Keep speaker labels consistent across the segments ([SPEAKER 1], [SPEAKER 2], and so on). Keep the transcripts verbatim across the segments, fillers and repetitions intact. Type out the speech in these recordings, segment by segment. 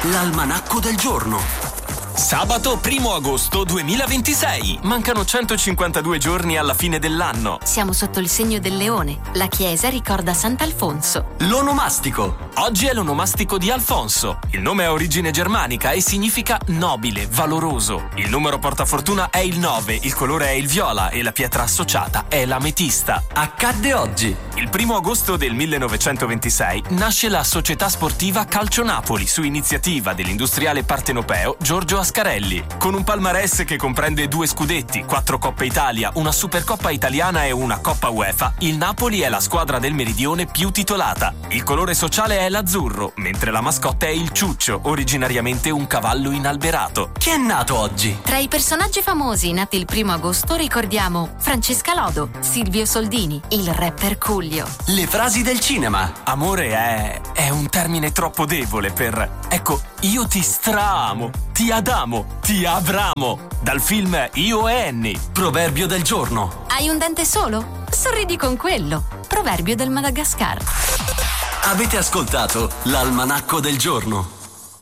[SPEAKER 1] l'almanacco del giorno.
[SPEAKER 2] Sabato primo agosto duemilaventisei. Mancano centocinquantadue giorni alla fine dell'anno.
[SPEAKER 3] Siamo sotto il segno del leone. La chiesa ricorda Sant'Alfonso.
[SPEAKER 1] L'onomastico.
[SPEAKER 2] Oggi è l'onomastico di Alfonso. Il nome ha origine germanica e significa nobile, valoroso. Il numero portafortuna è il nove, il colore è il viola e la pietra associata è l'ametista.
[SPEAKER 1] Accadde oggi.
[SPEAKER 2] Il primo agosto del millenovecentoventisei nasce la Società Sportiva Calcio Napoli su iniziativa dell'industriale partenopeo Giorgio Ascarelli. Con un palmarès che comprende due scudetti, quattro Coppe Italia, una Supercoppa italiana e una Coppa UEFA, il Napoli è la squadra del Meridione più titolata. Il colore sociale è l'azzurro, mentre la mascotte è il ciuccio, originariamente un cavallo inalberato.
[SPEAKER 1] Chi è nato oggi?
[SPEAKER 3] Tra i personaggi famosi nati il primo agosto ricordiamo Francesca Lodo, Silvio Soldini, il rapper Coolio.
[SPEAKER 1] Le frasi del cinema.
[SPEAKER 2] Amore è... è un termine troppo debole per... Ecco, io ti straamo, ti adamo, ti avramo. Dal film Io e Annie.
[SPEAKER 1] Proverbio del giorno.
[SPEAKER 3] Hai un dente solo? Sorridi con quello. Proverbio del Madagascar.
[SPEAKER 1] Avete ascoltato l'almanacco del giorno.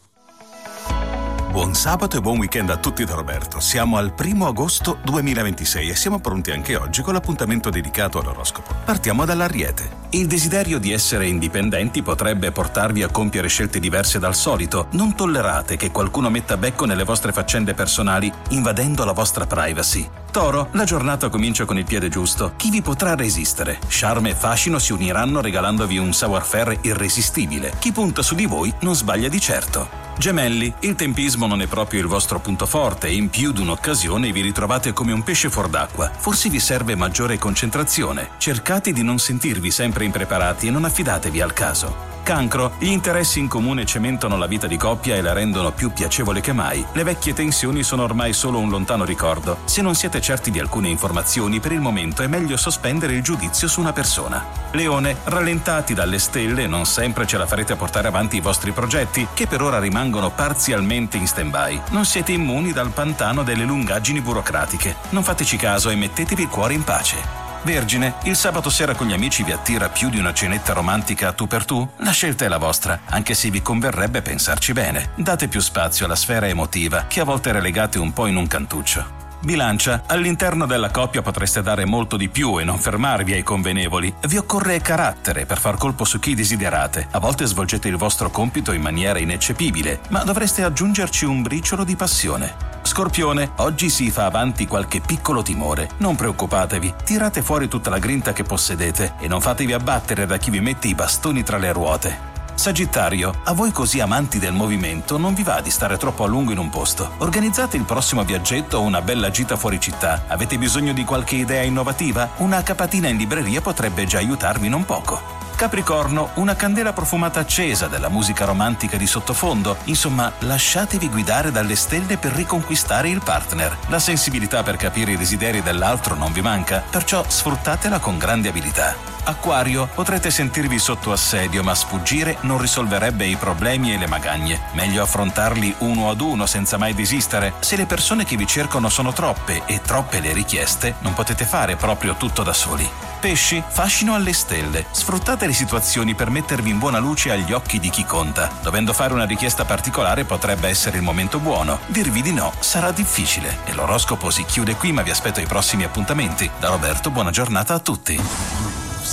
[SPEAKER 4] Buon sabato e buon weekend a tutti da Roberto. Siamo al primo agosto duemilaventisei e siamo pronti anche oggi con l'appuntamento dedicato all'oroscopo. Partiamo dall'Ariete. Il desiderio di essere indipendenti potrebbe portarvi a compiere scelte diverse dal solito. Non tollerate che qualcuno metta becco nelle vostre faccende personali, invadendo la vostra privacy. Toro, la giornata comincia con il piede giusto. Chi vi potrà resistere? Charme e fascino si uniranno regalandovi un savoir-faire irresistibile. Chi punta su di voi non sbaglia di certo. Gemelli, il tempismo non è proprio il vostro punto forte e in più di un'occasione vi ritrovate come un pesce fuor d'acqua. Forse vi serve maggiore concentrazione. Cercate di non sentirvi sempre impreparati e non affidatevi al caso. Cancro, gli interessi in comune cementano la vita di coppia e la rendono più piacevole che mai. Le vecchie tensioni sono ormai solo un lontano ricordo. Se non siete certi di alcune informazioni, per il momento è meglio sospendere il giudizio su una persona. Leone, rallentati dalle stelle, non sempre ce la farete a portare avanti i vostri progetti, che per ora rimangono parzialmente in stand-by. Non siete immuni dal pantano delle lungaggini burocratiche. Non fateci caso e mettetevi il cuore in pace. Vergine, il sabato sera con gli amici vi attira più di una cenetta romantica a tu per tu? La scelta è la vostra, anche se vi converrebbe pensarci bene. Date più spazio alla sfera emotiva, che a volte relegate un po' in un cantuccio. Bilancia, all'interno della coppia potreste dare molto di più e non fermarvi ai convenevoli. Vi occorre carattere per far colpo su chi desiderate. A volte svolgete il vostro compito in maniera ineccepibile, ma dovreste aggiungerci un briciolo di passione. Scorpione, oggi si fa avanti qualche piccolo timore. Non preoccupatevi, tirate fuori tutta la grinta che possedete e non fatevi abbattere da chi vi mette i bastoni tra le ruote. Sagittario, a voi così amanti del movimento non vi va di stare troppo a lungo in un posto. Organizzate il prossimo viaggetto o una bella gita fuori città. Avete bisogno di qualche idea innovativa? Una capatina in libreria potrebbe già aiutarvi non poco. Capricorno, una candela profumata accesa della musica romantica di sottofondo. Insomma, lasciatevi guidare dalle stelle per riconquistare il partner. La sensibilità per capire i desideri dell'altro non vi manca, perciò sfruttatela con grande abilità. Acquario, potrete sentirvi sotto assedio, ma sfuggire non risolverebbe i problemi e le magagne. Meglio affrontarli uno ad uno senza mai desistere. Se le persone che vi cercano sono troppe e troppe le richieste, non potete fare proprio tutto da soli. Pesci, fascino alle stelle. Sfruttate le situazioni per mettervi in buona luce agli occhi di chi conta. Dovendo fare una richiesta particolare potrebbe essere il momento buono. Dirvi di no sarà difficile. E l'oroscopo si chiude qui, ma vi aspetto ai prossimi appuntamenti. Da Roberto, buona giornata a tutti.